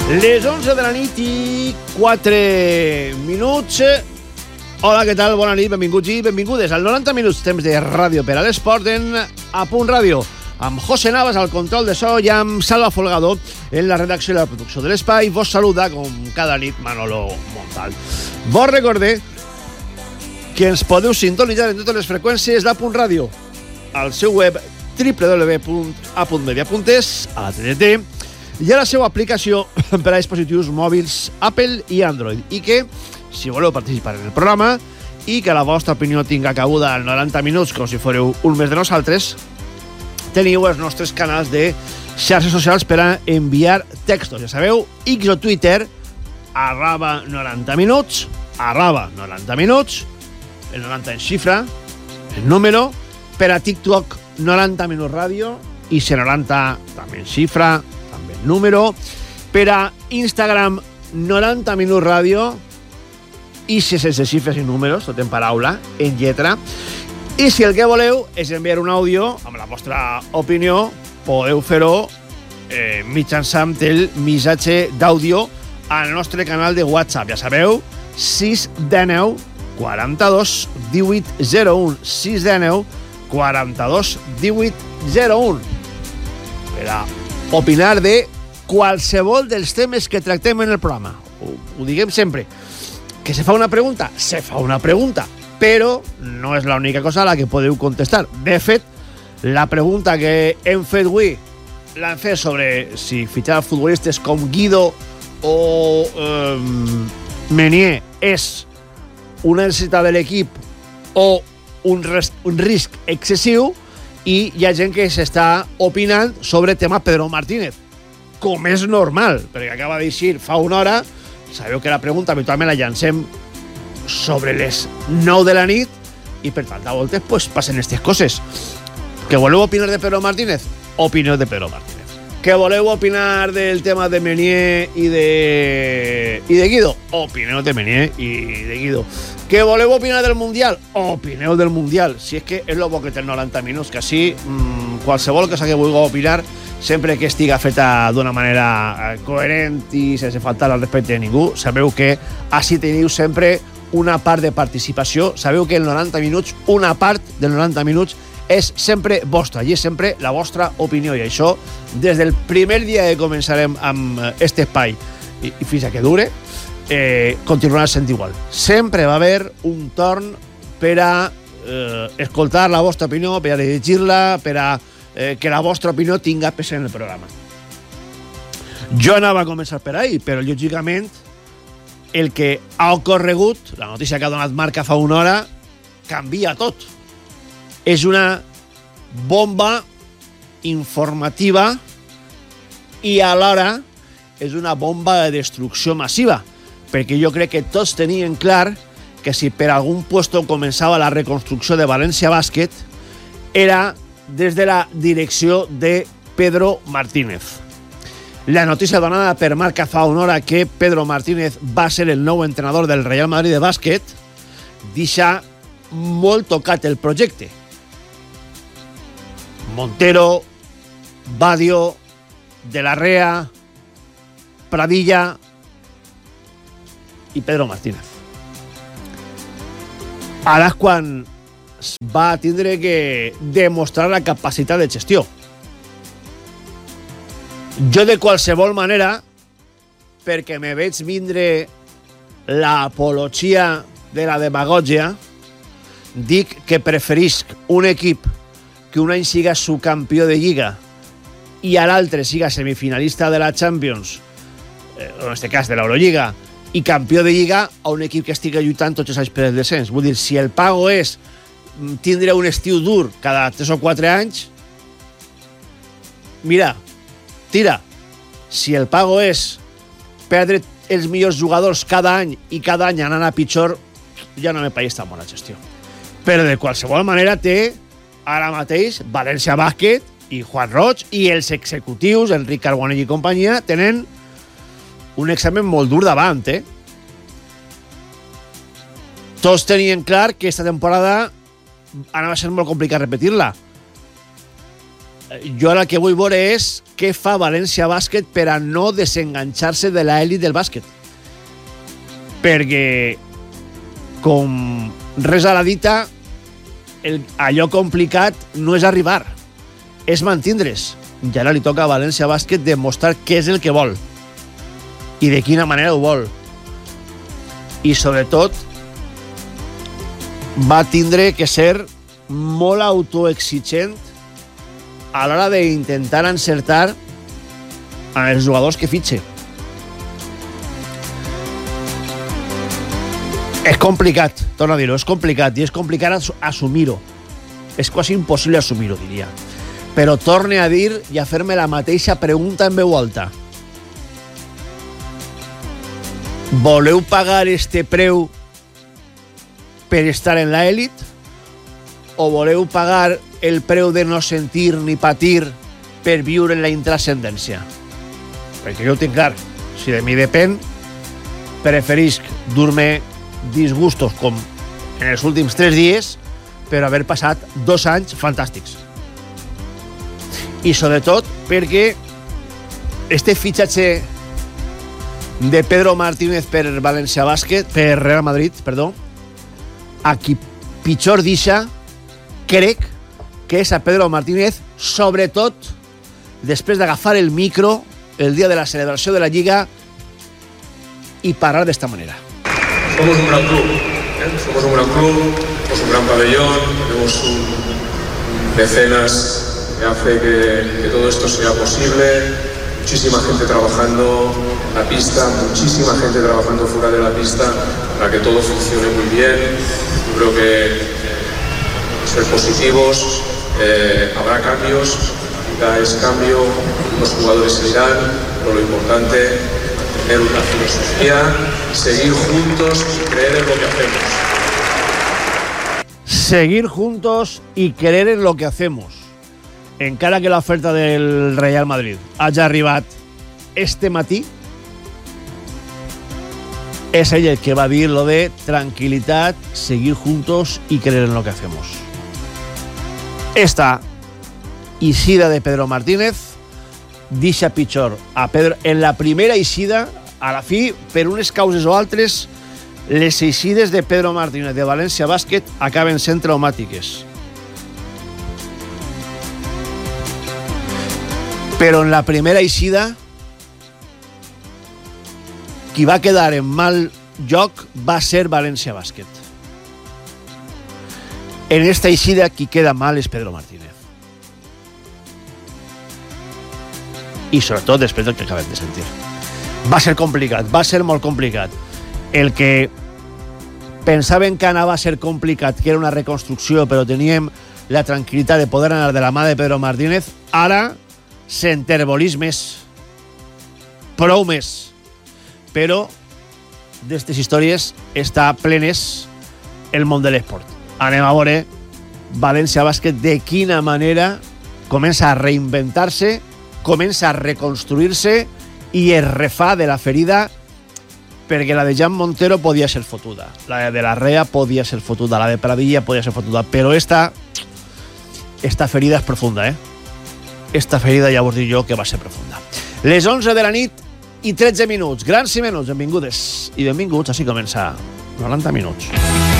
Les 11 de la nit i 4 minuts. Hola, què tal? Bona nit, benvinguts i benvingudes al 90 minuts temps de ràdio per a l'esport en A Punt Ràdio, amb José Navas al control de so i amb Salva Folgado en la redacció i la producció de l'espai. Vos saluda, com cada nit, Manolo Montal. Vos recordé que ens podeu sintonitzar en totes les freqüències d'A Punt Ràdio, al seu web www.apuntmedia.es, a la TDT, i a la seva aplicació per a dispositius mòbils Apple i Android, i que, si voleu participar en el programa i que la vostra opinió tinga cabuda al 90 minuts com si fóreu un més de nosaltres, teniu els nostres canals de xarxes socials per a enviar textos. Ja sabeu, X o Twitter, @90 minuts, @90 minuts, el 90 en xifra, el número, per a TikTok 90 minuts ràdio, i C90 també en xifra, també en número, per a Instagram 90 minuts ràdio, i si sense xifres i números, tot en paraula, en lletra. I si el que voleu és enviar un àudio amb la vostra opinió, podeu fer-ho mitjançant el missatge d'àudio al nostre canal de WhatsApp. Ja sabeu, 619 42 18 01, 619 42 18 01, per a opinar de qualsevol dels temes que tractem en el programa. Ho diguem sempre. Que se fa una pregunta? Se fa una pregunta, però no és l'única cosa a la que podeu contestar. De fet, la pregunta que hem fet avui l'hem fet sobre si fitxar futbolistes com Guido o Meunier és una necessitat de l'equip o un risc excessiu, i hi ha gent que s'està opinant sobre el tema Pedro Martínez, com és normal, perquè acaba d'eixir fa una hora. Sabeu que la pregunta habitualment la llancem sobre les 9 de la nit i per tant a voltes pues, passen aquestes coses. Que voleu opinar de Pedro Martínez? Opinió de Pedro Martínez. Que voleu opinar del tema de Meunier i de Guido? Opinió de Meunier i de Guido. Que voleu opinar del Mundial? Opineu del Mundial. Si és que és el bo que té 90 minuts, que així qualsevol cosa que vulgueu opinar, sempre que estiga feta d'una manera coherent i sense faltar al respecte de ningú, sabeu que així teniu sempre una part de participació. Sabeu que el 90 minuts, una part del 90 minuts, és sempre vostra i és sempre la vostra opinió. I això, des del primer dia que començarem amb aquest espai i fins a que dure, continuarà sent igual. Sempre va haver un torn per a escoltar la vostra opinió, per a llegir-la, per a que la vostra opinió tinga pes en el programa. Jo anava a començar per ahí, però lògicament el que ha ocorregut, la notícia que ha donat Marca fa una hora, canvia tot. És una bomba informativa i alhora és una bomba de destrucció massiva, perquè jo crec que tots tenien clar que si per algun puesto començava la reconstrucció de València Bàsquet era des de la direcció de Pedro Martínez. La notícia donada per Marca fa una hora que Pedro Martínez va ser el nou entrenador del Real Madrid de bàsquet deixa molt tocat el projecte. Montero, Badio, De la Rea, Pradilla i Pedro Martínez. Ara és quan va tindre que demostrar la capacitat de gestió. Jo, de qualsevol manera, perquè me veig vindre l'apologia de la demagògia, dic que preferisc un equip que un any siga subcampió de Lliga i a l'altre siga semifinalista de la Champions, en aquest cas de l'Eurolliga, i campió de Lliga, a un equip que estigui lluitant tots els anys per el descens. Vull dir, si el pago és tindre un estiu dur cada 3 o 4 anys, mira, tira. Si el pago és perdre els millors jugadors cada any i cada any anant a pitjor, ja no me pareix tan bona gestió. Però de qualsevol manera té ara mateix València Bàsquet i Juan Roig i els executius, Enric Carbonell i companyia, tenen un examen molt dur davant, Tots tenien clar que aquesta temporada anava a ser molt complicat repetir-la. jo ara el que vull veure és què fa València Bàsquet per a no desenganxar-se de l'elit del bàsquet. Perquè, com res a la dita, allò complicat no és arribar, és mantindre's. I ara li toca a València Bàsquet demostrar què és el que vol i de quina manera ho vol. I, sobretot, va tindre que ser molt autoexigent a l'hora d'intentar encertar amb els jugadors que fitxe. És complicat, torno a dir-ho, és complicat, i és complicat assumir-ho. És quasi impossible assumir-ho, diria. Però torne a dir i a fer-me la mateixa pregunta en veu alta. Voleu pagar este preu per estar en l'elit? O voleu pagar el preu de no sentir ni patir per viure en la intrascendència? Perquè jo ho tinc clar. Si de mi depèn, preferisc dur-me disgustos com en els últims 3 dies per haver passat 2 anys fantàstics. I sobretot perquè este fitxatge de Pedro Martínez per València Bàsquet, per Real Madrid, perdó, a qui pitjor deixa, crec que és a Pedro Martínez, sobretot després d'agafar el micro el dia de la celebració de la Lliga i parlar d'esta manera. Somos un gran club, somos un gran club, somos un gran pabellón, tenemos mecenas que hace que todo esto sea posible. Muchísima gente trabajando en la pista, muchísima gente trabajando fuera de la pista para que todo funcione muy bien. Yo creo que ser positivos, habrá cambios, quizá es cambio, los jugadores se irán, pero lo importante es tener una filosofía, seguir juntos y creer en lo que hacemos. Seguir juntos y creer en lo que hacemos. Encara que l'oferta del Real Madrid hagi arribat este matí, és ell el que va dir lo de tranquilitat, seguir juntos y creer en lo que hacemos. Esta eixida de Pedro Martínez deixa pitjor a Pedro en la primera eixida. A la fi, per unes causes o altres, les eixides de Pedro Martínez de València Bàsquet acaben sent traumàtiques. Però en la primera eixida, qui va quedar en mal lloc va ser València Bàsquet. En esta eixida, qui queda mal és Pedro Martínez. I sobretot després del que acabem de sentir. Va ser complicat, va ser molt complicat. El que pensaven que anava a ser complicat, que era una reconstrucció, però teníem la tranquil·litat de poder anar de la mà de Pedro Martínez, ara s'enterbolís més, prou més. Però d'aquestes històries està plenes el món de l'esport. Anem a veure València Bàsquet de quina manera comença a reinventar-se, comença a reconstruir-se i es refà de la ferida, perquè la de Jan Montero podia ser fotuda, la de la Rea podia ser fotuda, la de Pradilla podia ser fotuda, però esta ferida és profunda, Esta ferida ja vos dic jo que va ser profunda. Les 11 de la nit i 13 minuts. Grans i menuts, benvingudes i benvinguts. Així comença 90 minuts.